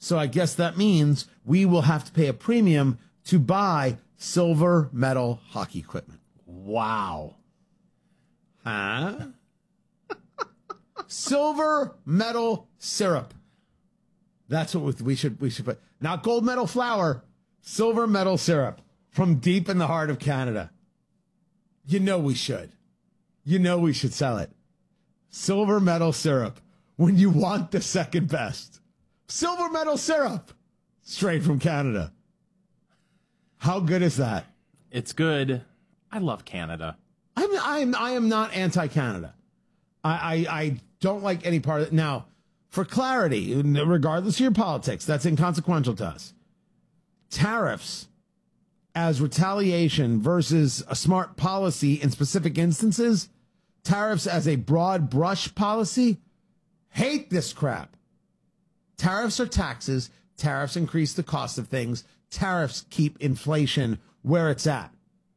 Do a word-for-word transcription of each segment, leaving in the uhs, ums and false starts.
So I guess that means we will have to pay a premium to buy silver medal hockey equipment. Wow. Huh? Silver medal syrup. That's what we should we should put. Not gold medal flour, silver medal syrup from deep in the heart of Canada. You know we should. You know we should sell it. Silver medal syrup when you want the second best. Silver medal syrup straight from Canada. How good is that? It's good. I love Canada. I'm I'm I am not anti-Canada. I, I I don't like any part of it. Now, for clarity, regardless of your politics, that's inconsequential to us. Tariffs as retaliation versus a smart policy in specific instances, tariffs as a broad brush policy, hate this crap. Tariffs are taxes. Tariffs increase the cost of things. Tariffs keep inflation where it's at.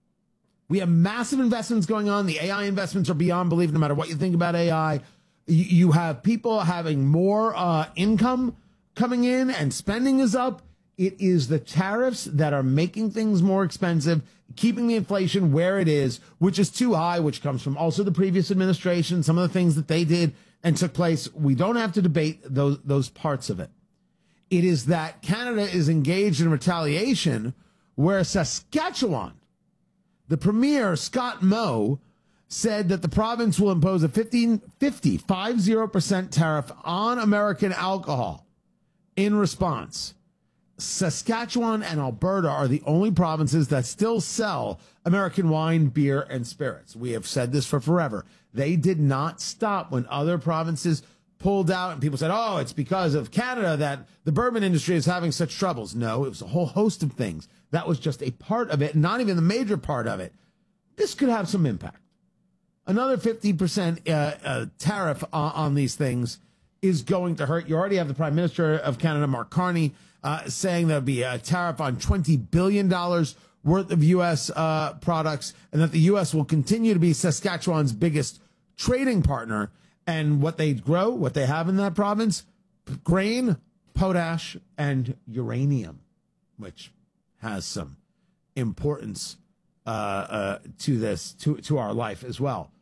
We have massive investments going on. The A I investments are beyond belief, no matter what you think about A I. You, you have people having more uh, income coming in and spending is up. It is the tariffs that are making things more expensive, keeping the inflation where it is, which is too high, which comes from also the previous administration, some of the things that they did and took place. We don't have to debate those, those parts of it. It is that Canada is engaged in retaliation where Saskatchewan, the premier, Scott Moe, said that the province will impose a fifteen, fifty, fifty percent tariff on American alcohol in response. Saskatchewan and Alberta are the only provinces that still sell American wine, beer, and spirits. We have said this for forever. They did not stop when other provinces pulled out and people said, oh, it's because of Canada that the bourbon industry is having such troubles. No, it was a whole host of things. That was just a part of it, not even the major part of it. This could have some impact. Another fifty percent uh, uh, tariff on, on these things is going to hurt. You already have the Prime Minister of Canada, Mark Carney, uh, saying there'll be a tariff on twenty billion dollars worth of U S uh, products, and that the U S will continue to be Saskatchewan's biggest trading partner. And what they grow, what they have in that province, grain, potash, and uranium, which has some importance uh, uh, to this, to, to our life as well.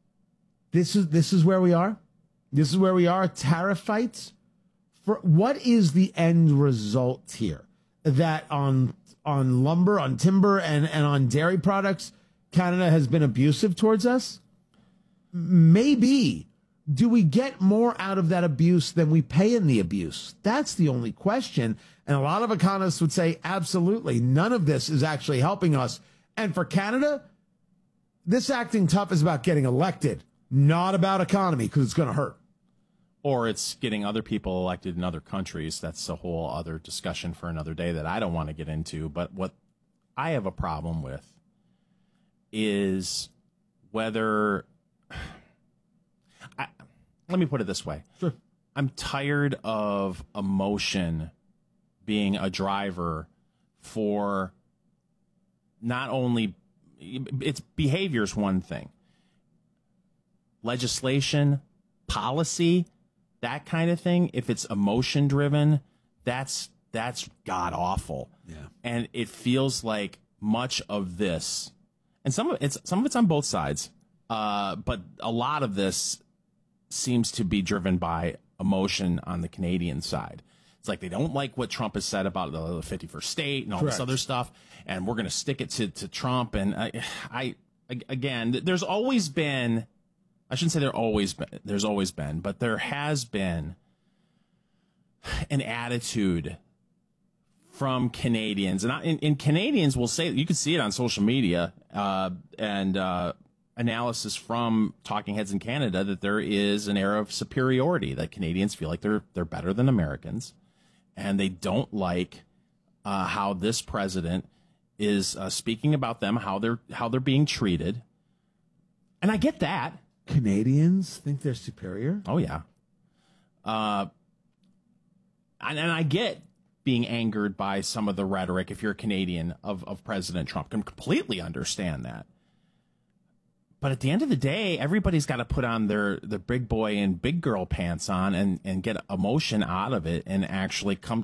This is this is where we are. This is where we are. Tariff fights. For what is the end result here? That on on lumber, on timber, and, and on dairy products, Canada has been abusive towards us? Maybe. Do we get more out of that abuse than we pay in the abuse? That's the only question. And a lot of economists would say, absolutely, none of this is actually helping us. And for Canada, this acting tough is about getting elected, not about economy, because it's going to hurt. Or it's getting other people elected in other countries. That's a whole other discussion for another day that I don't want to get into. But what I have a problem with is whether... I, let me put it this way. Sure. I'm tired of emotion being a driver for not only its behavior is one thing. Legislation, policy, that kind of thing, if it's emotion driven, that's that's god awful. Yeah. And it feels like much of this, and some of it's some of it's on both sides, uh, but a lot of this seems to be driven by emotion on the Canadian side. It's like they don't like what Trump has said about the fifty-first state and all Correct. this other stuff, and we're going to stick it to, to Trump. And I, I, again, there's always been, I shouldn't say there always been, there's always been, but there has been an attitude from Canadians, and, I, and, and Canadians will say, you can see it on social media, uh, and uh, analysis from talking heads in Canada, that there is an air of superiority, that Canadians feel like they're they're better than Americans, and they don't like uh, how this president is uh, speaking about them, how they're how they're being treated, and I get that. Canadians think they're superior? Oh yeah, uh, and, and I get being angered by some of the rhetoric, if you're a Canadian, of of President Trump. Can completely understand that. But at the end of the day, everybody's got to put on their, their big boy and big girl pants on and, and get emotion out of it and actually come